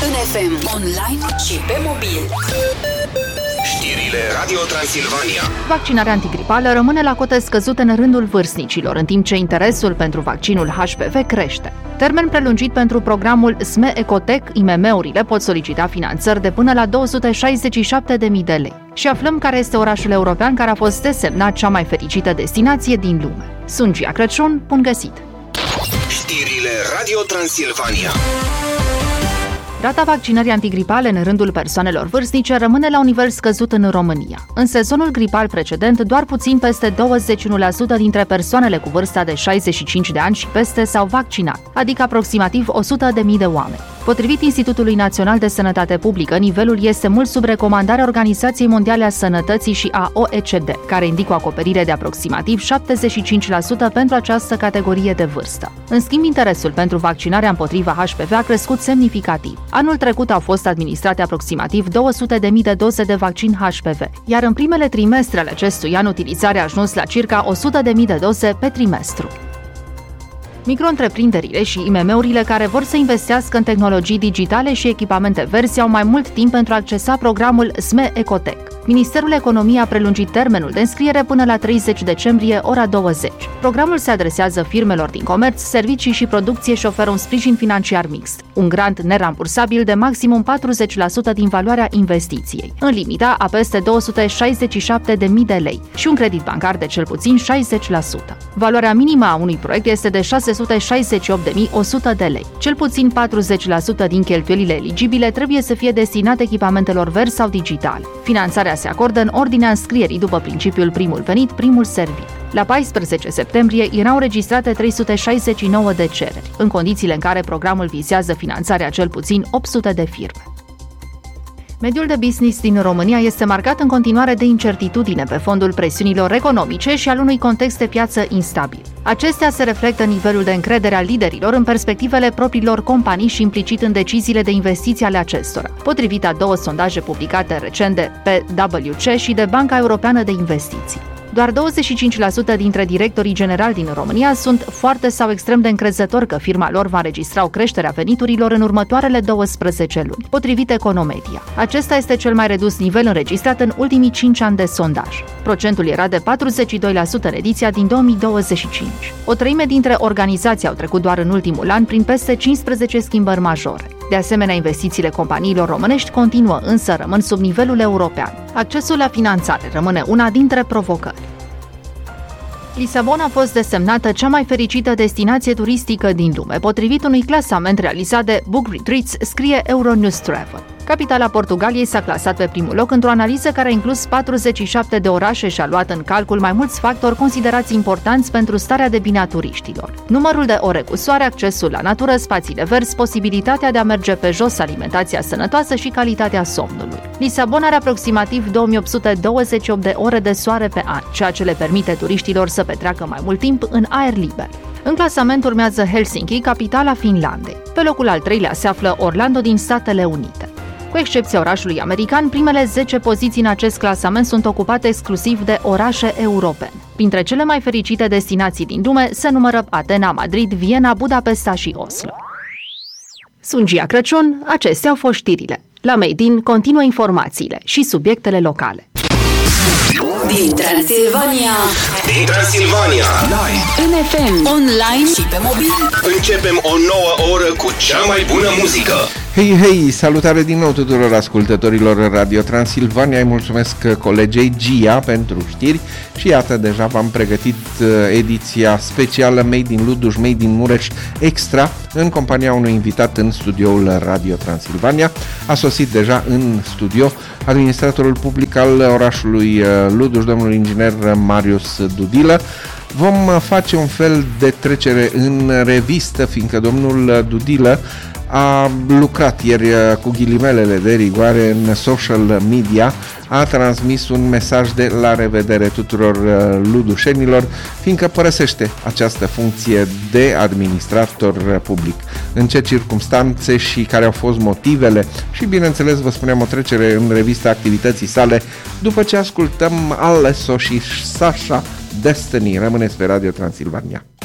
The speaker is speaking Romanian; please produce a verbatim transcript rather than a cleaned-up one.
în F M, online și pe mobil. Știrile Radio Transilvania. Vaccinarea antigripală rămâne la cote scăzute în rândul vârstnicilor, în timp ce interesul pentru vaccinul H P V crește. Termen prelungit pentru programul S M E Ecotec, I M M-urile pot solicita finanțări de până la două sute șaizeci și șapte de mii de lei. Și aflăm care este orașul european care a fost desemnat cea mai fericită destinație din lume. Sunt Gia Crăciun, bun găsit! Știrile Radio Transilvania. Rata vaccinării antigripale în rândul persoanelor vârstnice rămâne la un nivel scăzut în România. În sezonul gripal precedent, doar puțin peste douăzeci și unu la sută dintre persoanele cu vârsta de șaizeci și cinci de ani și peste s-au vaccinat, adică aproximativ o sută de mii de oameni. Potrivit Institutului Național de Sănătate Publică, nivelul este mult sub recomandarea Organizației Mondiale a Sănătății și a O E C D, care indică o acoperire de aproximativ șaptezeci și cinci la sută pentru această categorie de vârstă. În schimb, interesul pentru vaccinarea împotriva H P V a crescut semnificativ. Anul trecut au fost administrate aproximativ două sute de mii de doze de vaccin H P V, iar în primele trimestre ale acestui an utilizarea a ajuns la circa o sută de mii de doze pe trimestru. Micro-întreprinderile și I M M-urile care vor să investească în tehnologii digitale și echipamente verzi au mai mult timp pentru a accesa programul S M E Ecotec. Ministerul Economiei a prelungit termenul de înscriere până la treizeci decembrie, ora douăzeci. Programul se adresează firmelor din comerț, servicii și producție și oferă un sprijin financiar mixt, un grant nerambursabil de maximum patruzeci la sută din valoarea investiției, în limita a peste două sute șaizeci și șapte de mii de lei și un credit bancar de cel puțin șaizeci la sută. Valoarea minimă a unui proiect este de șase sute șaizeci și opt de mii o sută de lei. Cel puțin patruzeci la sută din cheltuielile eligibile trebuie să fie destinate echipamentelor verzi sau digitale. Finanțarea se acordă în ordinea înscrierii după principiul primul venit, primul servit. La paisprezece septembrie erau registrate trei sute șaizeci și nouă de cereri, în condițiile în care programul vizează finanțarea cel puțin opt sute de firme. Mediul de business din România este marcat în continuare de incertitudine pe fondul presiunilor economice și al unui context de piață instabil. Acestea se reflectă în nivelul de încredere al liderilor în perspectivele propriilor companii și implicit în deciziile de investiții ale acestora, potrivit a două sondaje publicate recent de P W C și de Banca Europeană de Investiții. Doar douăzeci și cinci la sută dintre directorii generali din România sunt foarte sau extrem de încrezători că firma lor va înregistra o creștere a veniturilor în următoarele douăsprezece luni, potrivit Economedia. Acesta este cel mai redus nivel înregistrat în ultimii cinci ani de sondaj. Procentul era de patruzeci și doi la sută în ediția din două mii douăzeci și cinci. O treime dintre organizații au trecut doar în ultimul an prin peste cincisprezece schimbări majore. De asemenea, investițiile companiilor românești continuă, însă rămân sub nivelul european. Accesul la finanțare rămâne una dintre provocări. Lisabona a fost desemnată cea mai fericită destinație turistică din lume, potrivit unui clasament realizat de Book Retreats, scrie Euronews Travel. Capitala Portugaliei s-a clasat pe primul loc într-o analiză care a inclus patruzeci și șapte de orașe și a luat în calcul mai mulți factori considerați importanți pentru starea de bine a turiștilor. Numărul de ore cu soare, accesul la natură, spațiile verzi, posibilitatea de a merge pe jos, alimentația sănătoasă și calitatea somnului. Lisabona are aproximativ două mii opt sute douăzeci și opt de ore de soare pe an, ceea ce le permite turiștilor să petreacă mai mult timp în aer liber. În clasament urmează Helsinki, capitala Finlandei. Pe locul al treilea se află Orlando din Statele Unite. Cu excepția orașului american, primele zece poziții în acest clasament sunt ocupate exclusiv de orașe europene. Printre cele mai fericite destinații din lume se numără Atena, Madrid, Viena, Budapesta și Oslo. Sunt Gia Crăciun, acestea au fost știrile. La Made in continuă informațiile și subiectele locale. Din Transilvania. Din Transilvania. Live. În F M, online și pe mobil. Începem o nouă oră cu cea mai bună muzică. Hei, hei, salutare din nou tuturor ascultătorilor Radio Transilvania. Îi mulțumesc colegei Gia pentru știri și iată, deja v-am pregătit ediția specială Made in Luduș, Made in Mureș Extra în compania unui invitat în studioul Radio Transilvania. A sosit deja în studio administratorul public al orașului Luduș, domnul inginer Marius Dudilă. Vom face un fel de trecere în revistă, fiindcă domnul Dudilă a lucrat ieri cu ghilimelele de rigoare în social media, a transmis un mesaj de la revedere tuturor ludușenilor, fiindcă părăsește această funcție de administrator public. În ce circumstanțe și care au fost motivele și, bineînțeles, vă spuneam o trecere în revista activității sale după ce ascultăm Alesso și Sasha Destiny. Rămâneți pe Radio Transilvania.